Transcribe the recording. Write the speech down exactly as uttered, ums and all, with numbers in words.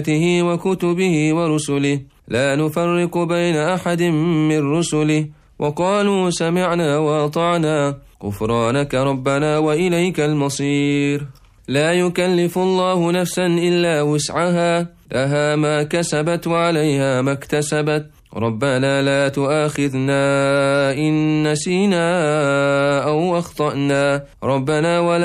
وكتبه ورسله لا نفرق بين أحد من رسله وقالوا سمعنا وأطعنا غفرانك ربنا وإليك المصير. لا يكلف الله نفسا إلا وسعها لها ما كسبت وعليها ما اكتسبت ربنا لا تؤاخذنا إن نسينا أو أخطأنا ربنا ولا